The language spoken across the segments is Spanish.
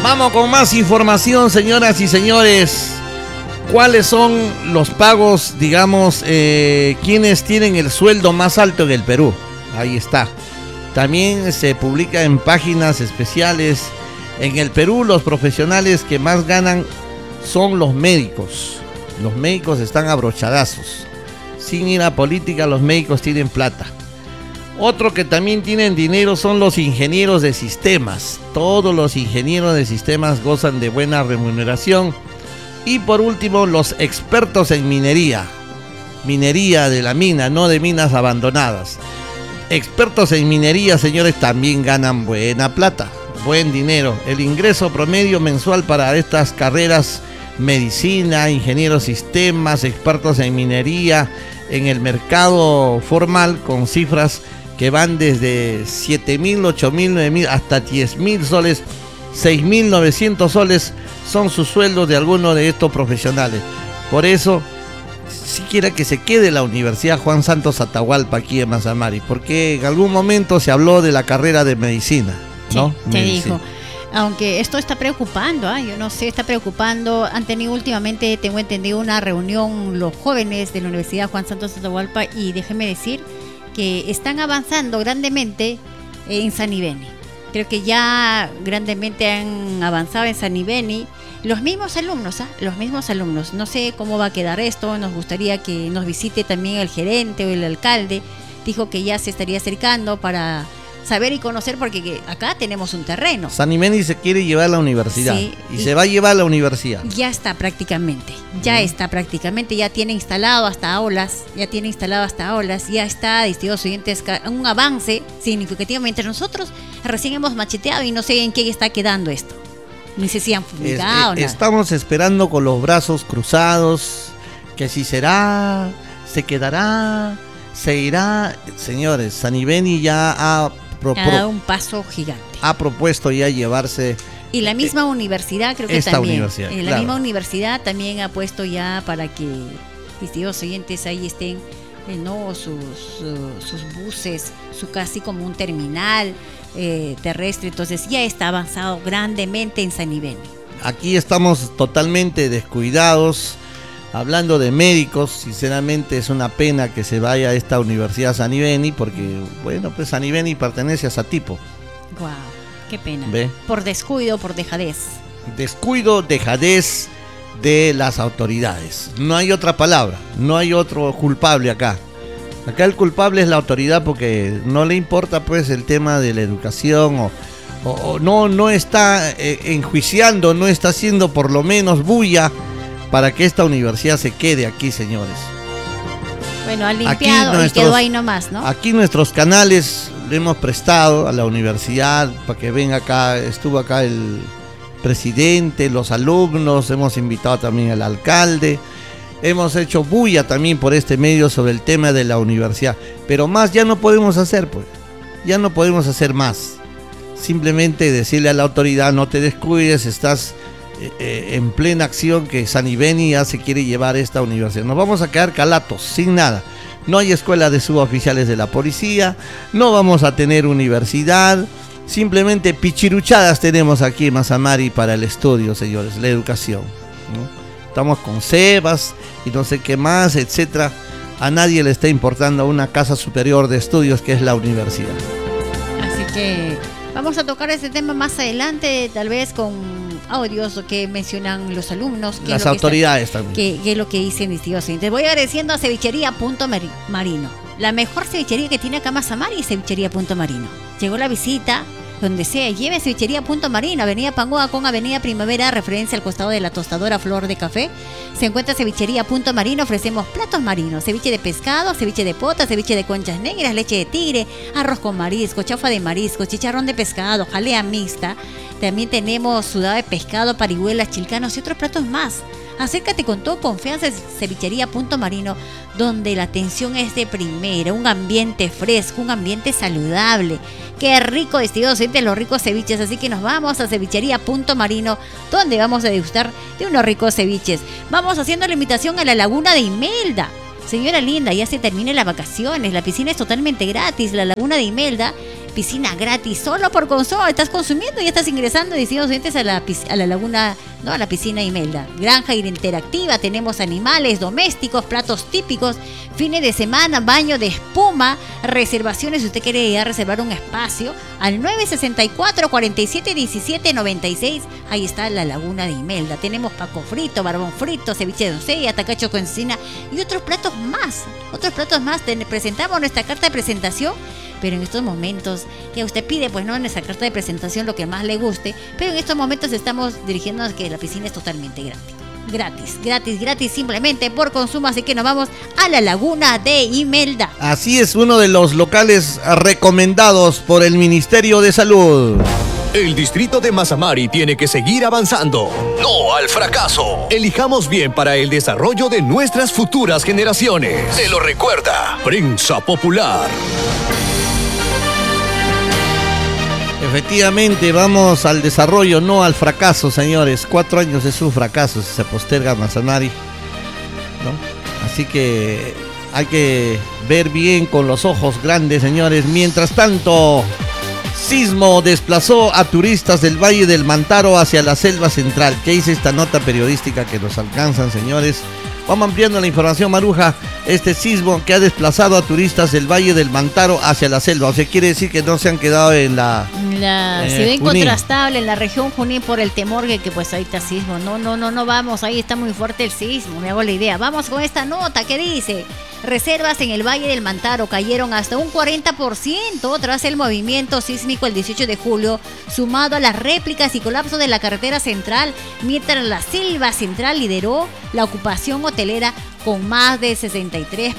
Vamos con más información, señoras y señores. ¿Cuáles son los pagos, digamos, quienes tienen el sueldo más alto en el Perú? Ahí está. También se publica en páginas especiales. En el Perú, los profesionales que más ganan son los médicos. Los médicos están abrochadazos. Sin ir a política, los médicos tienen plata. Otro que también tienen dinero son los ingenieros de sistemas. Todos los ingenieros de sistemas gozan de buena remuneración. Y por último, los expertos en minería. Minería de la mina, no de minas abandonadas. Expertos en minería, señores, también ganan buena plata, buen dinero. El ingreso promedio mensual para estas carreras, medicina, ingenieros de sistemas, expertos en minería, en el mercado formal, con cifras que van desde 7.000, 8.000, 9.000 hasta 10.000 soles, 6.900 soles son sus sueldos de algunos de estos profesionales. Por eso, siquiera que se quede la Universidad Juan Santos Atahualpa aquí en Mazamari, porque en algún momento se habló de la carrera de medicina, ¿no? Sí, se dijo. Aunque esto está preocupando, yo no sé, está preocupando. Han tenido últimamente, tengo entendido, una reunión los jóvenes de la Universidad Juan Santos Atahualpa y déjeme decir que están avanzando grandemente en Sanibeni. Creo que ya grandemente han avanzado en Sanibeni. Los mismos alumnos, no sé cómo va a quedar esto. Nos gustaría que nos visite también el gerente o el alcalde. Dijo que ya se estaría acercando para saber y conocer, porque acá tenemos un terreno. Sanibeni se quiere llevar a la universidad, sí, y se va a llevar a la universidad. Ya tiene instalado hasta aulas, ya está, distintos oyentes, un avance significativo, mientras nosotros recién hemos macheteado y no sé en qué está quedando esto. Ni sé si han publicado. Estamos esperando con los brazos cruzados, que si será, se quedará, se irá. Señores, Sanibeni ya ha dado un paso gigante. Ha propuesto ya llevarse. Y la misma universidad, creo que esta también. Universidad, la misma universidad también ha puesto ya para que distintos oyentes ahí estén, ¿no? Sus buses, su casi como un terminal terrestre. Entonces ya está avanzado grandemente en Sanibeni. Aquí estamos totalmente descuidados. Hablando de médicos, sinceramente es una pena que se vaya a esta Universidad Sanibeni, porque, bueno, pues Sanibeni pertenece a Satipo. Guau, qué pena. ¿Ve? Por descuido, por dejadez. Descuido, dejadez de las autoridades. No hay otra palabra, no hay otro culpable acá. Acá el culpable es la autoridad, porque no le importa pues el tema de la educación o no está enjuiciando, no está haciendo por lo menos bulla para que esta universidad se quede aquí, señores. Bueno, ha limpiado y quedó ahí nomás, ¿no? Aquí nuestros canales le hemos prestado a la universidad para que venga acá. Estuvo acá el presidente, los alumnos, hemos invitado también al alcalde. Hemos hecho bulla también por este medio sobre el tema de la universidad. Pero más ya no podemos hacer, pues. Ya no podemos hacer más. Simplemente decirle a la autoridad, no te descuides, estás en plena acción, que Sanibeni ya se quiere llevar esta universidad. Nos vamos a quedar calatos, sin nada. No hay escuela de suboficiales de la policía, no vamos a tener universidad, simplemente pichiruchadas tenemos aquí en Mazamari para el estudio, señores, la educación, ¿no? Estamos con cebas y no sé qué más, etcétera. A nadie le está importando una casa superior de estudios que es la universidad. Así que vamos a tocar ese tema más adelante, tal vez con audios que mencionan los alumnos, las autoridades también. Que es lo que dicen distintos oyentes. Voy agradeciendo a Cevichería Punto Marino. La mejor cevichería que tiene acá Mazamari es Cevichería Punto Marino. Llegó la visita, donde sea, lleve Cevichería Punto Marino, Avenida Pangoa con Avenida Primavera, referencia al costado de la tostadora Flor de Café. Se encuentra Cevichería Punto Marino, ofrecemos platos marinos, ceviche de pescado, ceviche de pota, ceviche de conchas negras, leche de tigre, arroz con marisco, chaufa de marisco, chicharrón de pescado, jalea mixta. También tenemos sudado de pescado, parihuelas, chilcanos y otros platos más. Acércate con toda confianza a Cevichería Punto Marino, donde la atención es de primera, un ambiente fresco, un ambiente saludable. Qué rico, distinguidos oyentes, los ricos ceviches. Así que nos vamos a Cevichería Punto Marino, donde vamos a degustar de unos ricos ceviches. Vamos haciendo la invitación a la Laguna de Imelda. Señora linda, ya se terminan las vacaciones, la piscina es totalmente gratis, la Laguna de Imelda piscina gratis solo por consumo. Estás consumiendo y estás ingresando, distintos oyentes, a la laguna, no, a la piscina Imelda. Granja interactiva, tenemos animales domésticos, platos típicos, fines de semana, baño de espuma, reservaciones. Si usted quiere ir a reservar un espacio, al 964-4717-96. Ahí está la laguna de Imelda. Tenemos paco frito, barbón frito, ceviche de doncella, tacacho con encina y otros platos más. Presentamos nuestra carta de presentación, pero en estos momentos que usted pide, pues no, en esa carta de presentación lo que más le guste, pero en estos momentos estamos dirigiéndonos a que la piscina es totalmente gratis, simplemente por consumo. Así que nos vamos a la laguna de Imelda. Así es, uno de los locales recomendados por el Ministerio de Salud. El distrito de Mazamari tiene que seguir avanzando. No al fracaso. Elijamos bien para el desarrollo de nuestras futuras generaciones. Se lo recuerda Prensa Popular. Efectivamente, vamos al desarrollo, no al fracaso, señores. 4 años es un fracaso si se posterga Mazamari, ¿no? Así que hay que ver bien con los ojos grandes, señores. Mientras tanto, sismo desplazó a turistas del Valle del Mantaro hacia la selva central. ¿Qué dice esta nota periodística que nos alcanzan, señores? Vamos ampliando la información, Maruja. Este sismo que ha desplazado a turistas del Valle del Mantaro hacia la selva. O sea, quiere decir que no se han quedado en la se ve incontrastable en la región Junín por el temor que pues ahí está sismo. No vamos, ahí está muy fuerte el sismo, me hago la idea. Vamos con esta nota que dice: reservas en el Valle del Mantaro cayeron hasta un 40% tras el movimiento sísmico el 18 de julio, sumado a las réplicas y colapso de la carretera central, mientras la selva central lideró la ocupación hotelera con más de 63%.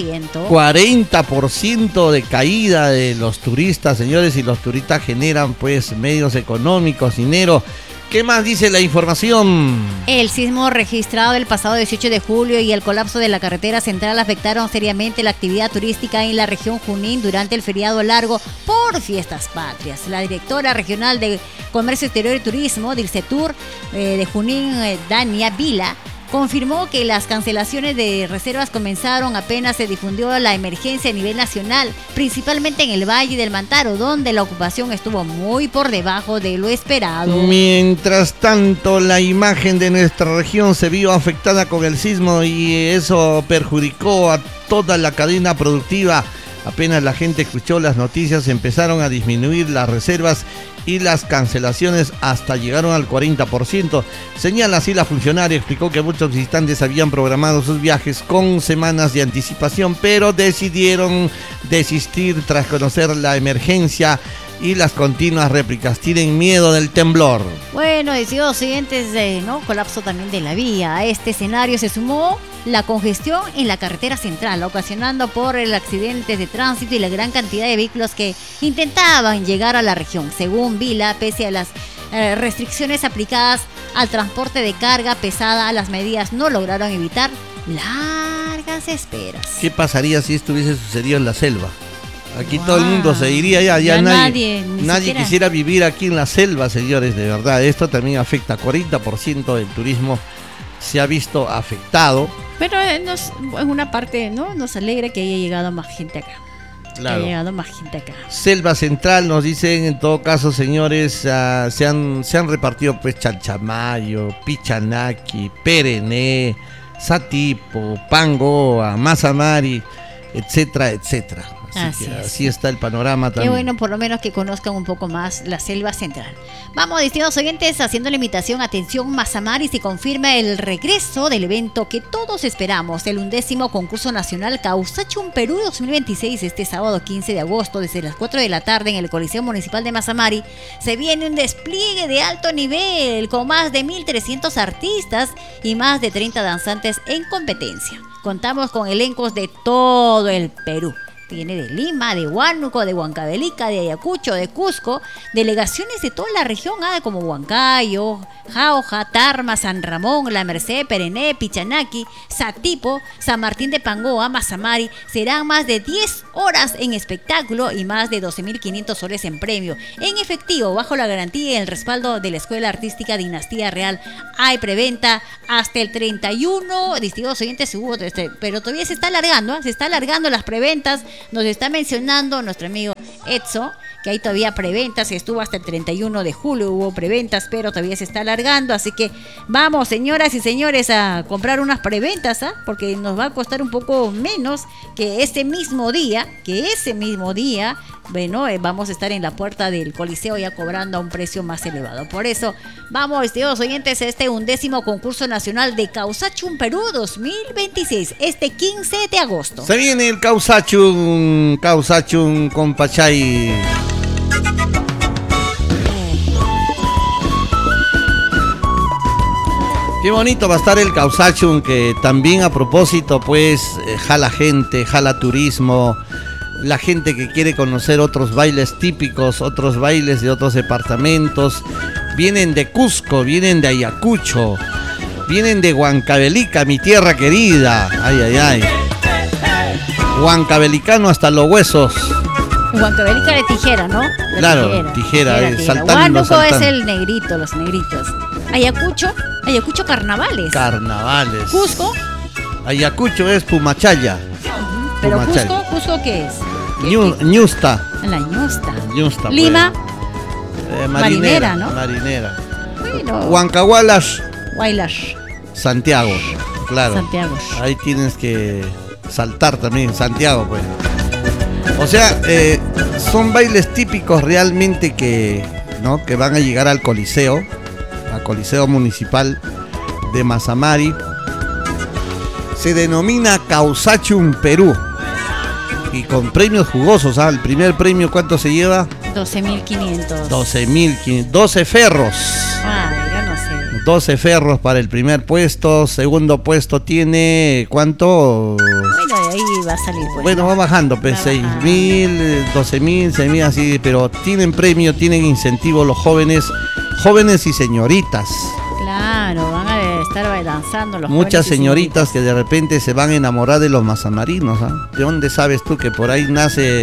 40% de caída de los turistas, señores, y los turistas generan pues medios económicos, dinero. ¿Qué más dice la información? El sismo registrado el pasado 18 de julio y el colapso de la carretera central afectaron seriamente la actividad turística en la región Junín durante el feriado largo por fiestas patrias. La directora regional de Comercio Exterior y Turismo, Dilcetur, de Junín, Dania Vila, confirmó que las cancelaciones de reservas comenzaron apenas se difundió la emergencia a nivel nacional, principalmente en el Valle del Mantaro, donde la ocupación estuvo muy por debajo de lo esperado. Mientras tanto, la imagen de nuestra región se vio afectada con el sismo y eso perjudicó a toda la cadena productiva. Apenas la gente escuchó las noticias, empezaron a disminuir las reservas y las cancelaciones hasta llegaron al 40%. Señala así la funcionaria, explicó que muchos visitantes habían programado sus viajes con semanas de anticipación, pero decidieron desistir tras conocer la emergencia y las continuas réplicas. Tienen miedo del temblor. Bueno, decididos siguientes, colapso también de la vía. A este escenario se sumó la congestión en la carretera central, ocasionando por el accidente de tránsito y la gran cantidad de vehículos que intentaban llegar a la región. Según Vila, pese a las restricciones aplicadas al transporte de carga pesada, las medidas no lograron evitar largas esperas. ¿Qué pasaría si esto hubiese sucedido en la selva? Aquí todo el mundo se iría, ya nadie quisiera vivir aquí en la selva, señores, de verdad. Esto también afecta, 40% del turismo se ha visto afectado. Pero en una parte, ¿no? Nos alegra que haya llegado más gente acá. Claro. Ha llegado más gente acá. Selva Central, nos dicen, en todo caso, señores, se han repartido pues Chanchamayo, Pichanaki, Perené, Satipo, Pangoa, Mazamari, etcétera, etcétera. Así está el panorama también. Qué bueno, por lo menos que conozcan un poco más la selva central. Vamos, distintos oyentes, haciendo la invitación. Atención, Mazamari, se confirma el regreso del evento que todos esperamos, el 11º concurso nacional Causachum Perú 2026, este sábado 15 de agosto, desde las 4 de la tarde en el Coliseo Municipal de Mazamari. Se viene un despliegue de alto nivel, con más de 1.300 artistas y más de 30 danzantes en competencia. Contamos con elencos de todo el Perú. Viene de Lima, de Huánuco, de Huancavelica, de Ayacucho, de Cusco, delegaciones de toda la región, como Huancayo, Jauja, Tarma, San Ramón, La Merced, Perené, Pichanaki, Satipo, San Martín de Pangoa, Mazamari. Serán más de 10 horas en espectáculo y más de 12.500 soles en premio, en efectivo, bajo la garantía y el respaldo de la Escuela Artística Dinastía Real. Hay preventa hasta el 31, distinguidos oyentes, pero todavía se está alargando las preventas. nos está mencionando nuestro amigo Edson, que hay todavía preventas, estuvo hasta el 31 de julio, hubo preventas, pero todavía se está alargando, así que vamos, señoras y señores, a comprar unas preventas, porque nos va a costar un poco menos que ese mismo día, bueno, vamos a estar en la puerta del Coliseo ya cobrando a un precio más elevado. Por eso, vamos, estimados oyentes, a este 11º concurso nacional de Causachum Perú 2026, este 15 de agosto. Se viene el Causachum con Pachay. Qué bonito va a estar el Causachum, que también a propósito pues jala gente, jala turismo, la gente que quiere conocer otros bailes típicos, otros bailes de otros departamentos, vienen de Cusco, vienen de Ayacucho, vienen de Huancavelica, mi tierra querida, ay, huancavelicano hasta los huesos. Huancavelica de Tijera, ¿no? Claro, tijera. Saltando. Huánuco es el negrito, los negritos. Ayacucho carnavales. Cusco. Ayacucho es Pumachaya. Pero Cusco ¿qué es? Ñusta. La Ñusta. Lima. Pues. Marinera, ¿no? Marinera. Bueno. Huancahualas. Huaylas. Santiago. Claro. Santiago. Ahí tienes que saltar también, Santiago, pues. O sea, son bailes típicos realmente que van a llegar al Coliseo Municipal de Mazamari. Se denomina Causachum Perú y con premios jugosos. El primer premio, ¿cuánto se lleva? 12.500. 12 ferros. Yo no sé. 12 ferros para el primer puesto. Segundo puesto tiene, ¿cuánto? Bueno, ahí va a salir. Pues, bueno, va bajando, pues 6.000, 12.000, 6.000, así, pero tienen premio, tienen incentivo los jóvenes y señoritas. Claro, van a estar danzando los muchas señoritas que de repente se van a enamorar de los mazamarinos. ¿De dónde sabes tú que por ahí nace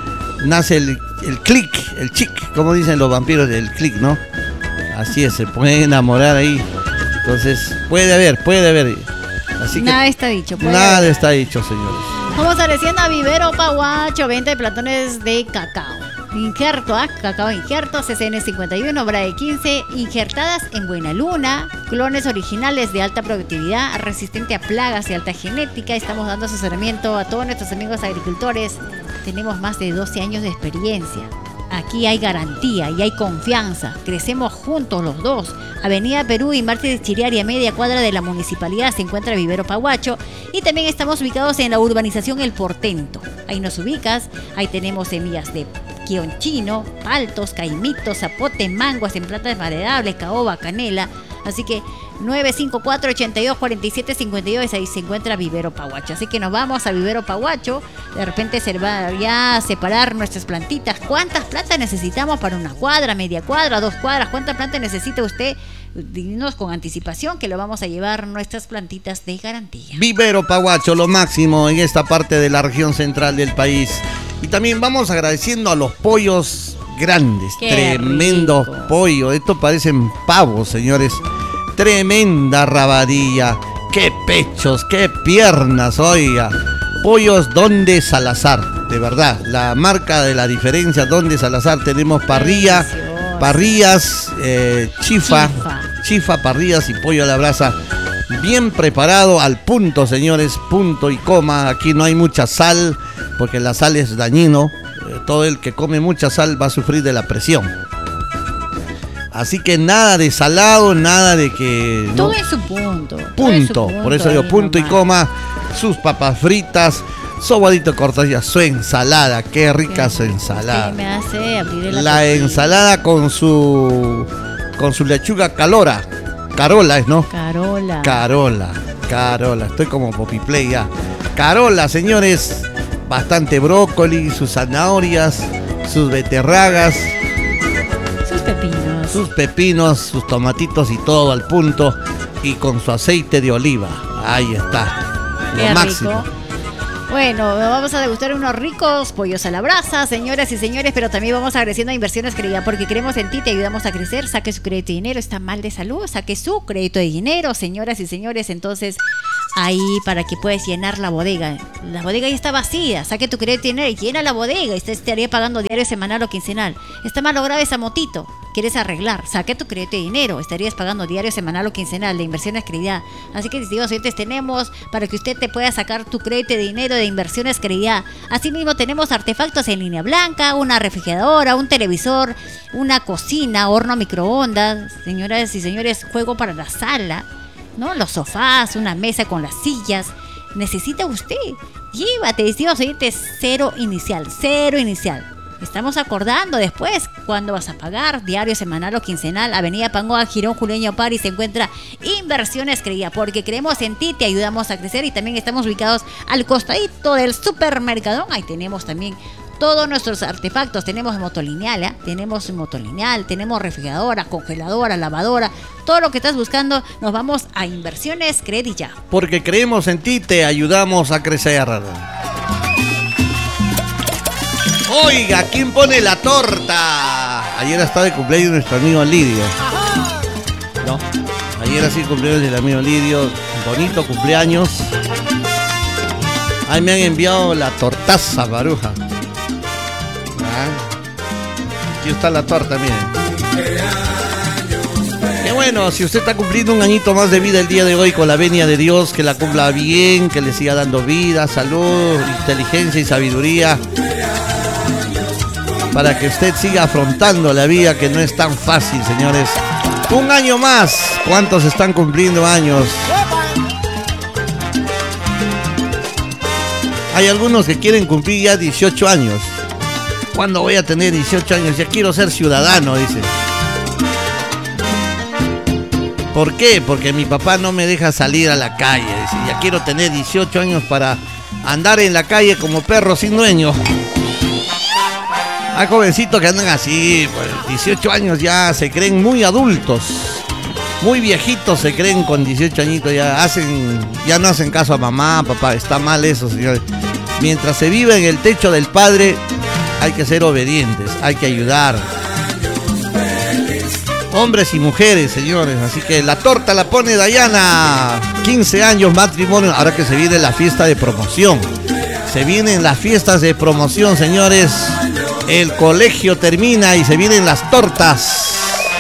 el click, el chic, como dicen los vampiros, el click, ¿no? Así es, se pueden enamorar ahí. Entonces, puede haber. Así que nada está dicho. Nada está dicho, señores. Vamos agradeciendo a Vivero Pahuacho, venta de platones de cacao. Injerto, cacao injerto, CCN 51, Braille 15, injertadas en Buena Luna, clones originales de alta productividad, resistente a plagas y alta genética. Estamos dando asesoramiento a todos nuestros amigos agricultores. Tenemos más de 12 años de experiencia. Aquí hay garantía y hay confianza. Crecemos juntos los dos. Avenida Perú y Marte de Chiriari, a media cuadra de la municipalidad, se encuentra Vivero Pahuacho. Y también estamos ubicados en la urbanización El Portento. Ahí nos ubicas. Ahí tenemos semillas de quionchino, paltos, caimitos, zapote, mangos en plantas madereables, caoba, canela. Así que 954-82-47-52, ahí se encuentra Vivero Pahuacho. Así que nos vamos a Vivero Pahuacho. De repente se va ya a separar nuestras plantitas. ¿Cuántas plantas necesitamos para una cuadra, media cuadra, 2 cuadras? ¿Cuántas plantas necesita usted? Dinos con anticipación que lo vamos a llevar nuestras plantitas de garantía. Vivero Pahuacho, lo máximo en esta parte de la región central del país. Y también vamos agradeciendo a los pollos grandes. Qué tremendos rico. Pollos. Estos parecen pavos, señores. Tremenda rabadilla. Qué pechos, qué piernas, oiga. Pollos Donde Salazar, de verdad. La marca de la diferencia, Donde Salazar. Tenemos parrilla, Delicioso. parrillas, chifa, parrillas y pollo a la brasa. Bien preparado, al punto, señores, punto y coma. Aquí no hay mucha sal, porque la sal es dañino. Todo el que come mucha sal va a sufrir de la presión. Así que nada de salado, nada de que... Todo en su punto. Punto, por eso digo punto y nomás. coma. Sus papas fritas, sobadito cortadillas, su ensalada. Qué rica su ensalada. Sí, me hace abrir el La apetito. ensalada con su lechuga Carola es, ¿no? Carola, estoy como Poppy Play ya. Carola, señores, bastante brócoli, sus zanahorias, sus beterragas, sus pepinos, sus tomatitos y todo al punto, y con su aceite de oliva. Ahí está, Qué lo máximo. rico. Bueno, vamos a degustar unos ricos pollos a la brasa, señoras y señores, pero también vamos agradeciendo a Inversiones Creía, porque creemos en ti, te ayudamos a crecer. Saque su crédito de dinero, está mal de salud, saque su crédito de dinero, señoras y señores. Entonces, ahí para que puedas llenar la bodega. La bodega ya está vacía, saque tu crédito de dinero y llena la bodega y usted estaría pagando diario, semanal o quincenal. Está mal lograda esa motito, quieres arreglar, saque tu crédito de dinero, estarías pagando diario, semanal o quincenal de Inversiones Credidad. Así que, distinguidos oyentes, tenemos para que usted te pueda sacar tu crédito de dinero de Inversiones Credidad. Asimismo, tenemos artefactos en línea blanca, una refrigeradora, un televisor, una cocina, horno microondas, señoras y señores, juego para la sala, ¿no? Los sofás, una mesa con las sillas. ¿Necesita usted? Llévate, distinguidos oyentes, cero inicial. Estamos acordando después cuándo vas a pagar, diario, semanal o quincenal. Avenida Pangoa, Girón, Julián Pari, se encuentra Inversiones Credidad, porque creemos en ti, te ayudamos a crecer y también estamos ubicados al costadito del supermercadón. Ahí tenemos también todos nuestros artefactos. Tenemos motolineal, tenemos refrigeradora, congeladora, lavadora. Todo lo que estás buscando, nos vamos a Inversiones Credidad. Porque creemos en ti, te ayudamos a crecer. Oiga, ¿quién pone la torta? Ayer estaba de cumpleaños nuestro amigo Lidio. ¿No? Ayer así cumpleaños del amigo Lidio. Bonito cumpleaños. Ahí me han enviado la tortaza, Baruja. Aquí está la torta, miren. Qué bueno, si usted está cumpliendo un añito más de vida el día de hoy, con la venia de Dios, que la cumpla bien, que le siga dando vida, salud, inteligencia y sabiduría, para que usted siga afrontando la vida, que no es tan fácil, señores. Un año más. ¿Cuántos están cumpliendo años? Hay algunos que quieren cumplir ya 18 años. ¿Cuándo voy a tener 18 años? Ya quiero ser ciudadano, dice. ¿Por qué? Porque mi papá no me deja salir a la calle. Dice, ya quiero tener 18 años para andar en la calle como perro sin dueño. Hay jovencitos que andan así, pues 18 años ya se creen muy adultos, muy viejitos se creen con 18 añitos, ya no hacen caso a mamá, papá, está mal eso, señores. Mientras se vive en el techo del padre, hay que ser obedientes, hay que ayudar. Hombres y mujeres, señores, así que la torta la pone Dayana. 15 años, matrimonio, ahora que se viene la fiesta de promoción. Se vienen las fiestas de promoción, señores. El colegio termina y se vienen las tortas.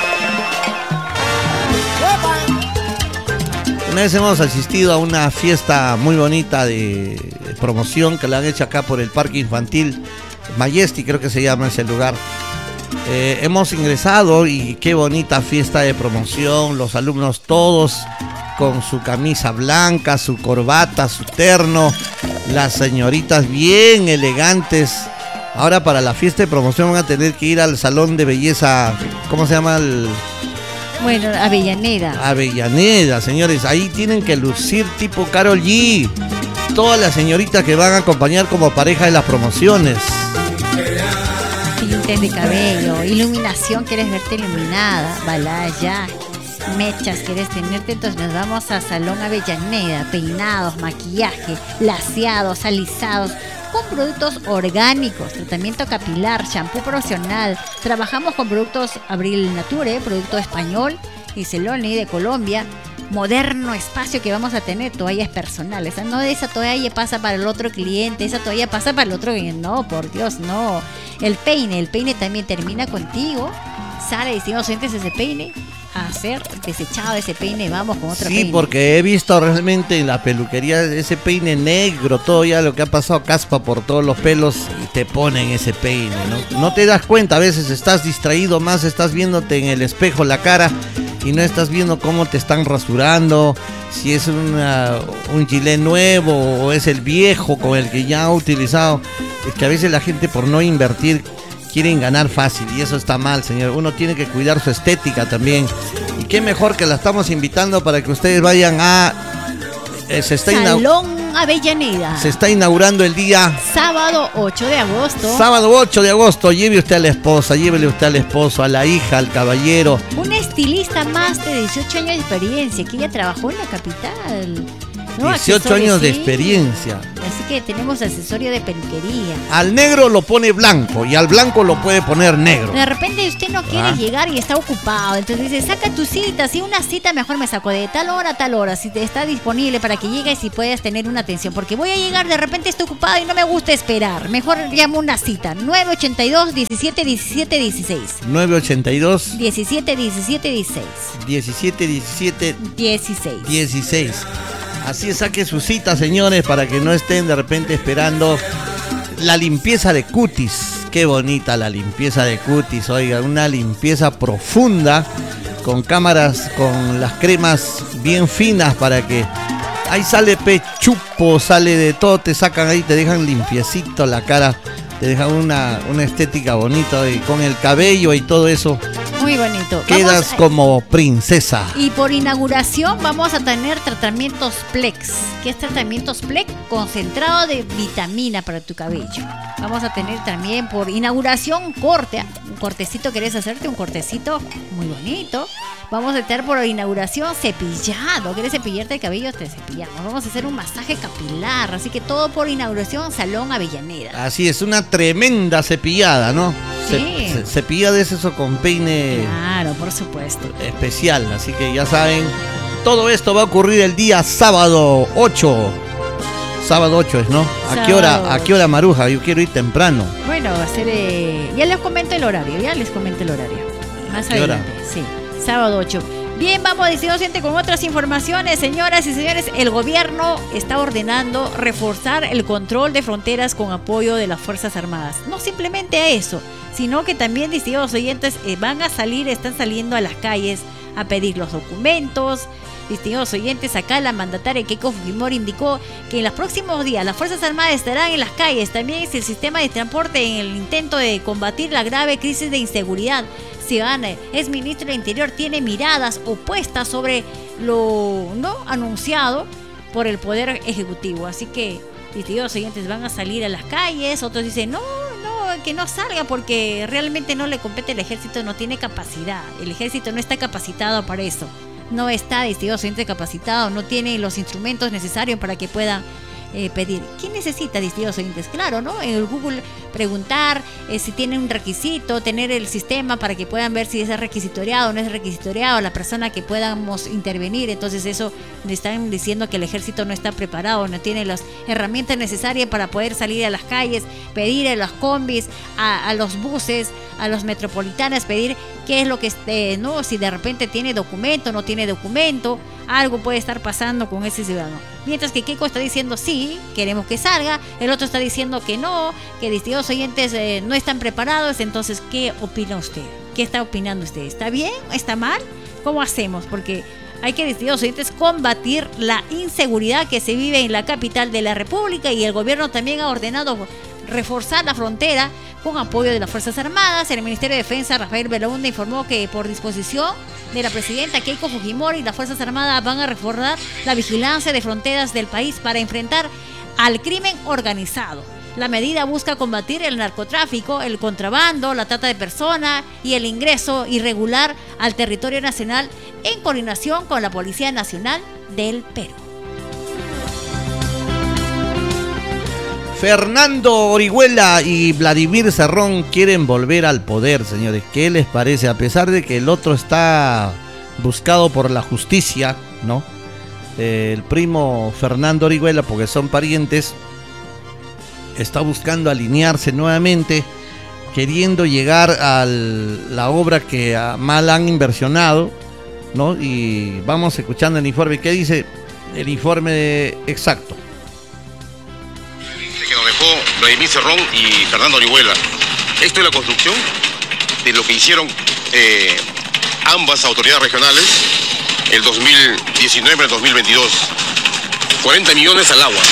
Una vez hemos asistido a una fiesta muy bonita de promoción que la han hecho acá por el Parque Infantil Majestic, creo que se llama ese lugar. Hemos ingresado y qué bonita fiesta de promoción. Los alumnos todos con su camisa blanca, su corbata, su terno. Las señoritas bien elegantes. Ahora para la fiesta de promoción van a tener que ir al salón de belleza, ¿cómo se llama? Bueno, Avellaneda. Avellaneda, señores, ahí tienen que lucir tipo Karol G. Todas las señoritas que van a acompañar como pareja de las promociones. Tintes de cabello, iluminación, quieres verte iluminada, balaya, mechas, quieres tenerte, entonces nos vamos a Salón Avellaneda, peinados, maquillaje, laseados, alisados, con productos orgánicos, tratamiento capilar, shampoo profesional. Trabajamos con productos Abril Nature, producto español, y Celoni de Colombia. Moderno espacio que vamos a tener, toallas personales. No, esa toalla pasa para el otro cliente, esa toalla pasa para el otro cliente. No, por Dios, no. El peine también termina contigo. Sale, decimos, sientes ese peine, a ser desechado ese peine, vamos con otro peine. Sí, porque he visto realmente en la peluquería ese peine negro, todo ya lo que ha pasado, caspa por todos los pelos y te ponen ese peine, ¿no? No te das cuenta, a veces estás distraído más, estás viéndote en el espejo la cara y no estás viendo cómo te están rasurando, si es un gilet nuevo o es el viejo con el que ya ha utilizado. Es que a veces la gente, por no invertir, quieren ganar fácil y eso está mal, señor. Uno tiene que cuidar su estética también. Y qué mejor que la estamos invitando para que ustedes vayan a... Salón Avellaneda. Se está inaugurando el día... Sábado 8 de agosto. Sábado 8 de agosto. Lleve usted a la esposa, llévele usted al esposo, a la hija, al caballero. Una estilista más de 18 años de experiencia, que ella trabajó en la capital. 18 años de experiencia. Así que tenemos accesorio de peluquería. Al negro lo pone blanco y al blanco lo puede poner negro. De repente usted no quiere llegar y está ocupado, entonces dice, saca tu cita, si una cita mejor me saco de tal hora a tal hora, si te está disponible para que llegues y puedas tener una atención, porque voy a llegar, de repente estoy ocupado y no me gusta esperar, mejor llamo una cita, 982 17 17 16. 982 17 17 16. 17 17 16. 16. Así saque su cita, señores, para que no estén de repente esperando. La limpieza de cutis. Qué bonita la limpieza de cutis, oiga, una limpieza profunda con cámaras, con las cremas bien finas para que ahí sale pechupo, sale de todo, te sacan ahí, te dejan limpiecito la cara, te dejan una estética bonita y con el cabello y todo eso. Muy bonito. Quedas como princesa. Y por inauguración vamos a tener tratamientos Plex. ¿Qué es tratamientos Plex? Concentrado de vitamina para tu cabello. Vamos a tener también por inauguración corte. Un cortecito, ¿querés hacerte? Un cortecito muy bonito. Vamos a tener por inauguración cepillado. ¿Quieres cepillarte el cabello? Te cepillamos. Vamos a hacer un masaje capilar. Así que todo por inauguración Salón Avellaneda. Así es, una tremenda cepillada, ¿no? Sí. Cepillada es eso con peine. Claro, por supuesto. Especial. Así que ya saben, todo esto va a ocurrir el día sábado 8. Sábado 8 es, ¿no? ¿A qué hora? ¿A qué hora, Maruja? Yo quiero ir temprano. Bueno, va a ser... Ya les comento el horario. Más adelante. Sí. Sábado 8. Bien, vamos, distinguido oyente, con otras informaciones. Señoras y señores, el gobierno está ordenando reforzar el control de fronteras con apoyo de las Fuerzas Armadas. No simplemente eso, sino que también, distinguidos oyentes, están saliendo a las calles a pedir los documentos. Distinguidos oyentes, acá la mandataria Keiko Fujimori indicó que en los próximos días las Fuerzas Armadas estarán en las calles. También es el sistema de transporte en el intento de combatir la grave crisis de inseguridad ciudadana. Es ministro del Interior, tiene miradas opuestas sobre lo no anunciado por el Poder Ejecutivo. Así que, distinguidos oyentes, van a salir a las calles. Otros dicen, no, que no salga porque realmente no le compete al ejército, no tiene capacidad. El ejército no está capacitado para eso. No está, distinguidos oyentes, capacitado, no tiene los instrumentos necesarios para que pueda pedir. ¿Quién necesita, distinguidos oyentes? Claro, ¿no? En el Google preguntar si tienen un requisito, tener el sistema para que puedan ver si es requisitoriado o no es requisitoriado, la persona que podamos intervenir. Entonces eso le están diciendo que el ejército no está preparado, no tiene las herramientas necesarias para poder salir a las calles, pedir a las combis, a los buses, a los metropolitanos, pedir qué es lo que no, si de repente tiene documento, no tiene documento, algo puede estar pasando con ese ciudadano. Mientras que Keiko está diciendo sí, queremos que salga, el otro está diciendo que no, que distinguidos oyentes no están preparados. Entonces, ¿qué opina usted? ¿Qué está opinando usted? ¿Está bien? ¿Está mal? ¿Cómo hacemos? Porque hay que, distinguidos oyentes, combatir la inseguridad que se vive en la capital de la República, y el gobierno también ha ordenado reforzar la frontera con apoyo de las Fuerzas Armadas. El Ministerio de Defensa, Rafael Belaúnde, informó que por disposición de la presidenta Keiko Fujimori, las Fuerzas Armadas van a reforzar la vigilancia de fronteras del país para enfrentar al crimen organizado. La medida busca combatir el narcotráfico, el contrabando, la trata de personas y el ingreso irregular al territorio nacional en coordinación con la Policía Nacional del Perú. Fernando Orihuela y Vladimir Cerrón quieren volver al poder, señores. ¿Qué les parece? A pesar de que el otro está buscado por la justicia, ¿no? El primo Fernando Orihuela, porque son parientes, está buscando alinearse nuevamente, queriendo llegar a la obra que mal han inversionado, ¿no? Y vamos escuchando el informe. ¿Qué dice el informe exacto? Que nos dejó Vladimir Cerrón y Fernando Orihuela. Esto es la construcción de lo que hicieron ambas autoridades regionales el 2019 y el 2022. 40 millones al agua.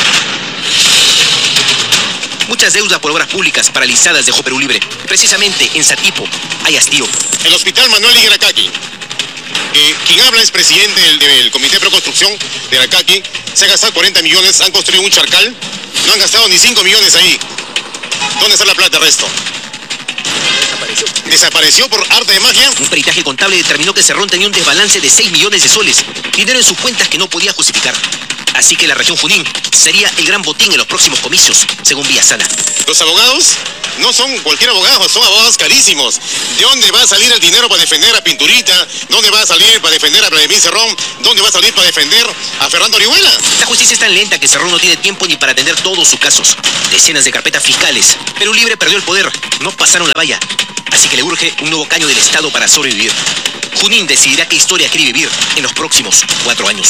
Muchas deudas por obras públicas paralizadas dejó Perú Libre. Precisamente en Satipo hay hastío. El hospital Manuel Higueracaqui, quien habla es presidente del Comité de Preconstrucción de Aracaqui. Se ha gastado 40 millones, han construido un charcal. No han gastado ni 5 millones ahí. ¿Dónde está la plata del resto? ¿Desapareció por arte de magia? Un peritaje contable determinó que Cerrón tenía un desbalance de 6 millones de soles, dinero en sus cuentas que no podía justificar. Así que la región Junín sería el gran botín en los próximos comicios, según Villasana. Los abogados no son cualquier abogado, son abogados carísimos. ¿De dónde va a salir el dinero para defender a Pinturita? ¿Dónde va a salir para defender a Vladimir Cerrón? ¿Dónde va a salir para defender a Fernando Orihuela? La justicia es tan lenta que Cerrón no tiene tiempo ni para atender todos sus casos. Decenas de carpetas fiscales. Perú Libre perdió el poder, no pasaron la valla. Así que le urge un nuevo caño del Estado para sobrevivir. Junín decidirá qué historia quiere vivir en los próximos 4 años.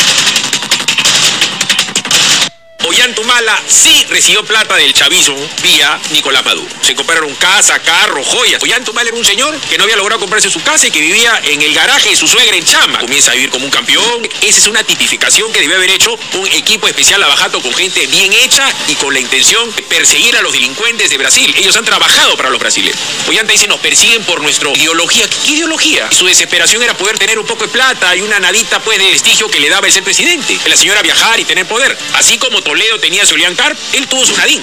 Ollantumala sí recibió plata del chavismo vía Nicolás Maduro. Se compraron casa, carro, joyas. Ollantumala era un señor que no había logrado comprarse su casa y que vivía en el garaje de su suegra en Chama. Comienza a vivir como un campeón. Esa es una tipificación que debe haber hecho un equipo especial Lavajato con gente bien hecha y con la intención de perseguir a los delincuentes de Brasil. Ellos han trabajado para los brasileños. Ollanta dice, nos persiguen por nuestra ideología. ¿Qué ideología? Su desesperación era poder tener un poco de plata y una nadita pues de vestigio que le daba el ser presidente. Que la señora viajar y tener poder. Así como Toledo tenía su Julián Carp, él tuvo su Nadine.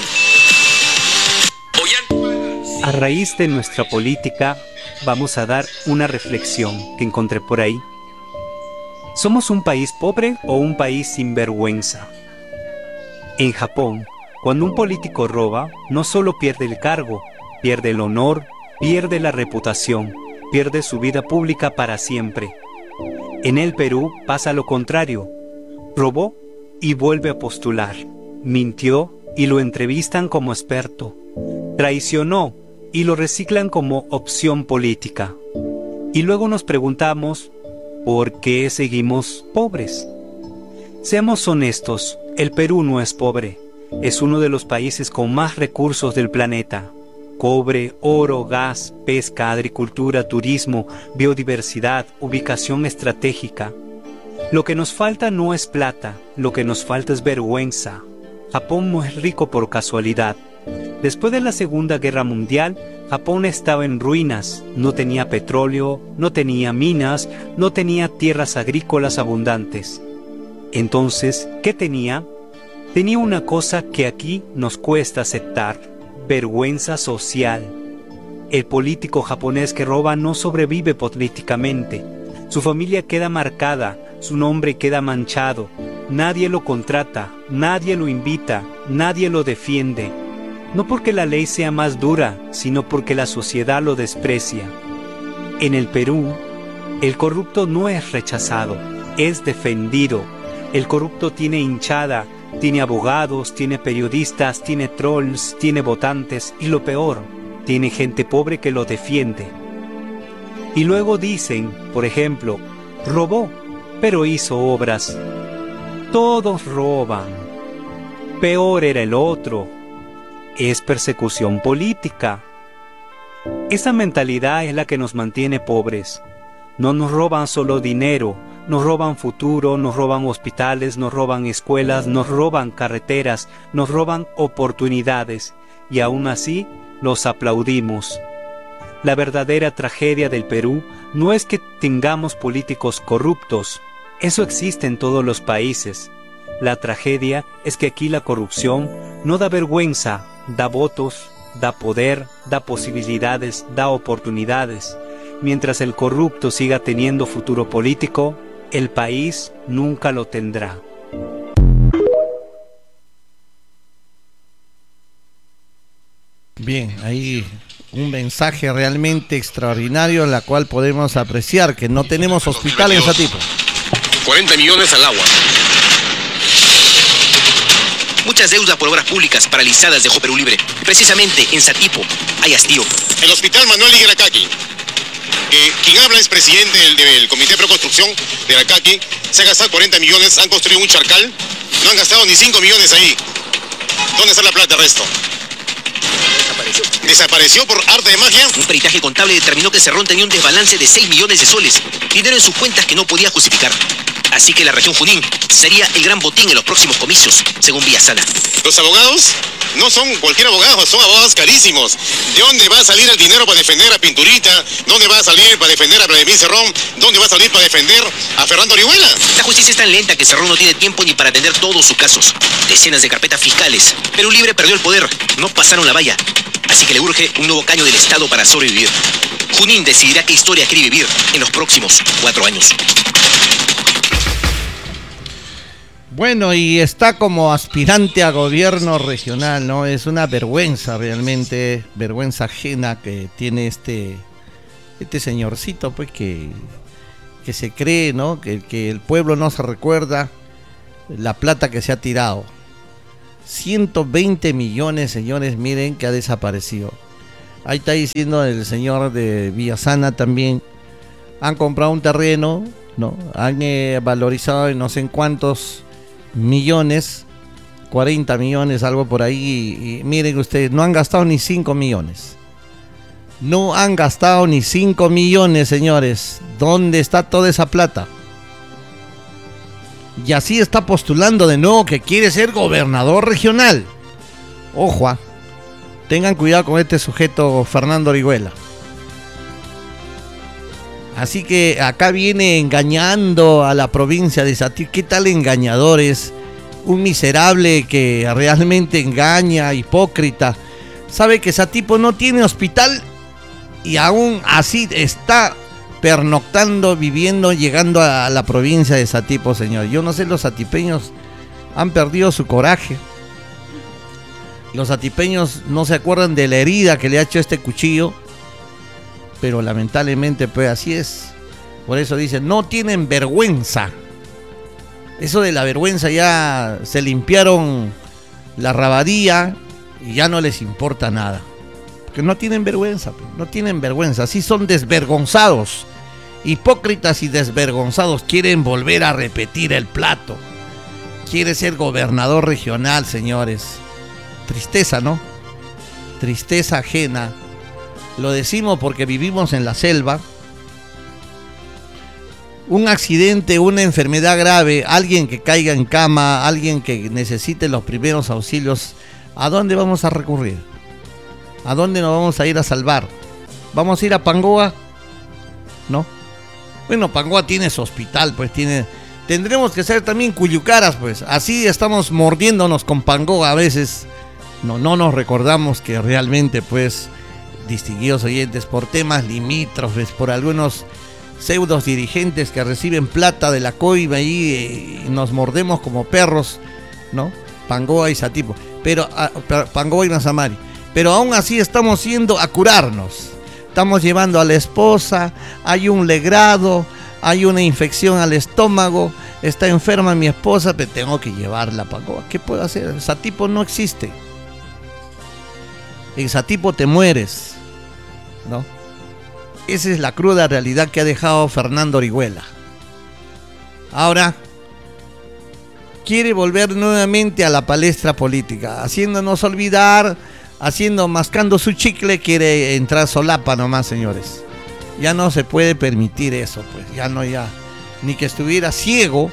A raíz de nuestra política, vamos a dar una reflexión que encontré por ahí. ¿Somos un país pobre o un país sin vergüenza? En Japón, cuando un político roba, no solo pierde el cargo, pierde el honor, pierde la reputación, pierde su vida pública para siempre. En el Perú pasa lo contrario. Robó y vuelve a postular. Mintió y lo entrevistan como experto. Traicionó y lo reciclan como opción política. Y luego nos preguntamos, ¿por qué seguimos pobres? Seamos honestos, el Perú no es pobre. Es uno de los países con más recursos del planeta. Cobre, oro, gas, pesca, agricultura, turismo, biodiversidad, ubicación estratégica. Lo que nos falta no es plata, lo que nos falta es vergüenza. Japón no es rico por casualidad. Después de la Segunda Guerra Mundial, Japón estaba en ruinas, no tenía petróleo, no tenía minas, no tenía tierras agrícolas abundantes. Entonces, ¿qué tenía? Tenía una cosa que aquí nos cuesta aceptar, vergüenza social. El político japonés que roba no sobrevive políticamente. Su familia queda marcada, su nombre queda manchado. Nadie lo contrata, nadie lo invita, nadie lo defiende. No porque la ley sea más dura, sino porque la sociedad lo desprecia. En el Perú, el corrupto no es rechazado, es defendido. El corrupto tiene hinchada, tiene abogados, tiene periodistas, tiene trolls, tiene votantes y lo peor, tiene gente pobre que lo defiende. Y luego dicen, por ejemplo, robó, pero hizo obras. Todos roban. Peor era el otro. Es persecución política. Esa mentalidad es la que nos mantiene pobres. No nos roban solo dinero, nos roban futuro, nos roban hospitales, nos roban escuelas, nos roban carreteras, nos roban oportunidades. Y aún así, los aplaudimos. La verdadera tragedia del Perú no es que tengamos políticos corruptos. Eso existe en todos los países. La tragedia es que aquí la corrupción no da vergüenza, da votos, da poder, da posibilidades, da oportunidades. Mientras el corrupto siga teniendo futuro político, el país nunca lo tendrá. Bien, ahí un mensaje realmente extraordinario, en la cual podemos apreciar que no tenemos hospital en Satipo. 40 millones al agua. Muchas deudas por obras públicas paralizadas dejó Perú Libre. Precisamente en Satipo hay hastío. El hospital Manuel Igueracaqui. Quien habla es presidente del Comité de Proconstrucción de Aracaqui. Se han gastado 40 millones, han construido un charcal. No han gastado ni 5 millones ahí. ¿Dónde está la plata del resto? ¿Desapareció por arte de magia? Un peritaje contable determinó que Cerrón tenía un desbalance de 6 millones de soles, dinero en sus cuentas que no podía justificar. Así que la región Junín sería el gran botín en los próximos comicios, según Villasana. Los abogados no son cualquier abogado, son abogados carísimos. ¿De dónde va a salir el dinero para defender a Pinturita? ¿Dónde va a salir para defender a Vladimir Cerrón? ¿Dónde va a salir para defender a Fernando Orihuela? La justicia es tan lenta que Cerrón no tiene tiempo ni para atender todos sus casos. Decenas de carpetas fiscales. Perú Libre perdió el poder, no pasaron la valla. Así que le urge un nuevo caño del Estado para sobrevivir. Junín decidirá qué historia quiere vivir en los próximos 4 años. Bueno, y está como aspirante a gobierno regional, ¿no? Es una vergüenza realmente, vergüenza ajena que tiene este señorcito, pues que se cree, ¿no? Que el pueblo no se recuerda la plata que se ha tirado. 120 millones, señores, miren que ha desaparecido. Ahí está diciendo el señor de Villasana también. Han comprado un terreno, ¿no? Han valorizado en no sé en cuántos millones, 40 millones, algo por ahí. Y miren ustedes, no han gastado ni 5 millones. No han gastado ni 5 millones, señores. ¿Dónde está toda esa plata? Y así está postulando de nuevo que quiere ser gobernador regional. Ojo, tengan cuidado con este sujeto Fernando Orihuela. Así que acá viene engañando a la provincia de Satipo. ¿Qué tal engañador es? Un miserable que realmente engaña, hipócrita. Sabe que Satipo no tiene hospital y aún así está pernoctando, viviendo, llegando a la provincia de Satipo, señor. Yo no sé, los satipeños han perdido su coraje. Los satipeños no se acuerdan de la herida que le ha hecho este cuchillo, pero lamentablemente pues así es. Por eso dicen, no tienen vergüenza. Eso de la vergüenza ya se limpiaron la rabadía y ya no les importa nada. Porque no tienen vergüenza, no tienen vergüenza. Así son desvergonzados. Hipócritas y desvergonzados. Quieren volver a repetir el plato. Quiere ser gobernador regional, señores. Tristeza, ¿no? Tristeza ajena. Lo decimos porque vivimos en la selva. Un accidente, una enfermedad grave, alguien que caiga en cama, alguien que necesite los primeros auxilios, ¿a dónde vamos a recurrir? ¿A dónde nos vamos a ir a salvar? ¿Vamos a ir a Pangoa? ¿No? Bueno, Pangoa tiene su hospital, pues tendremos que ser también Cuyucaras, pues. Así estamos mordiéndonos con Pangoa a veces. No nos recordamos que realmente, pues, distinguidos oyentes, por temas limítrofes, por algunos pseudos dirigentes que reciben plata de la coima y nos mordemos como perros, ¿no? Pangoa y Satipo, pero Pangoa y Mazamari. Pero aún así estamos yendo a curarnos. Estamos llevando a la esposa, hay un legrado, hay una infección al estómago, está enferma mi esposa, pero tengo que llevarla a Pangoa. ¿Qué puedo hacer? Satipo no existe. En Satipo te mueres, ¿no? Esa es la cruda realidad que ha dejado Fernando Orihuela. Ahora quiere volver nuevamente a la palestra política, haciéndonos olvidar, mascando su chicle, quiere entrar solapa nomás, señores. Ya no se puede permitir eso, pues, ya. Ni que estuviera ciego,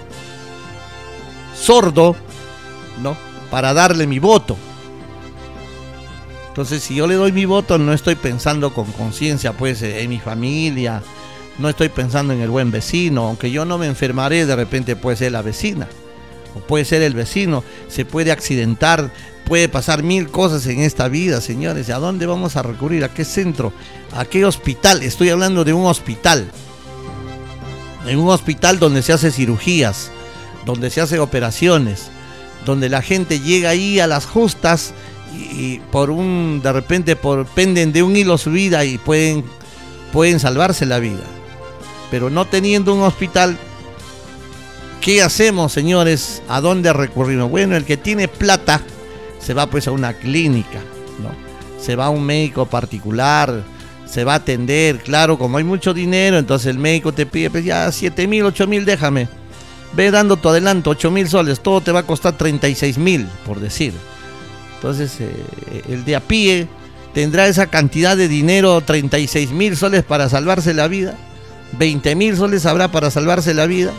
sordo, ¿no? Para darle mi voto. Entonces, si yo le doy mi voto, no estoy pensando con conciencia, pues, en mi familia, no estoy pensando en el buen vecino, aunque yo no me enfermaré, de repente puede ser la vecina, o puede ser el vecino, se puede accidentar, puede pasar mil cosas en esta vida, señores. ¿A dónde vamos a recurrir? ¿A qué centro? ¿A qué hospital? Estoy hablando de un hospital. En un hospital donde se hace cirugías, donde se hace operaciones, donde la gente llega ahí a las justas y de repente penden de un hilo su vida y pueden salvarse la vida. Pero no teniendo un hospital, ¿qué hacemos, señores? ¿A dónde recurrimos? Bueno, el que tiene plata se va pues a una clínica, ¿no? Se va a un médico particular, se va a atender, claro, como hay mucho dinero, entonces el médico te pide, pues ya 7,000, 8,000, déjame, ve dando tu adelanto, 8,000 soles, todo te va a costar 36,000, por decir. Entonces el de a pie tendrá esa cantidad de dinero, 36,000 soles para salvarse la vida, 20,000 soles habrá para salvarse la vida,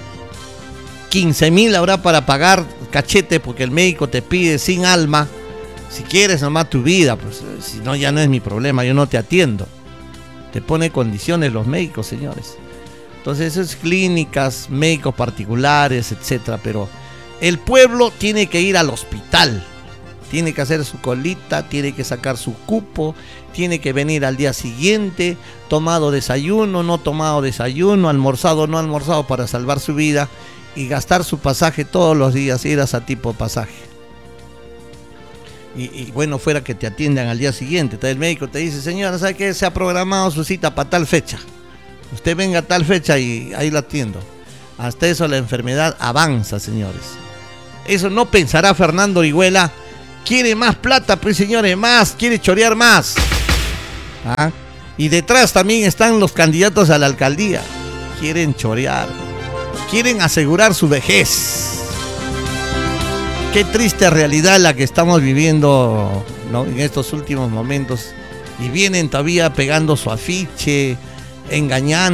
15,000 habrá para pagar cachete porque el médico te pide sin alma, si quieres nomás tu vida, pues si no ya no es mi problema, yo no te atiendo. Te pone condiciones los médicos, señores. Entonces eso es clínicas, médicos particulares, etcétera, pero el pueblo tiene que ir al hospital. Tiene que hacer su colita, tiene que sacar su cupo, tiene que venir al día siguiente, tomado desayuno, no tomado desayuno, almorzado, no almorzado, para salvar su vida y gastar su pasaje todos los días, ir a ese tipo de pasaje. Y bueno, fuera que te atiendan al día siguiente. Entonces el médico te dice, señora, ¿sabe qué? Se ha programado su cita para tal fecha. Usted venga a tal fecha y ahí la atiendo. Hasta eso la enfermedad avanza, señores. Eso no pensará Fernando Orihuela. Quiere más plata, pues señores, más, quiere chorear más. ¿Ah? Y detrás también están los candidatos a la alcaldía. Quieren chorear. Quieren asegurar su vejez. Qué triste realidad la que estamos viviendo, ¿no? En estos últimos momentos. Y vienen todavía pegando su afiche, engañando.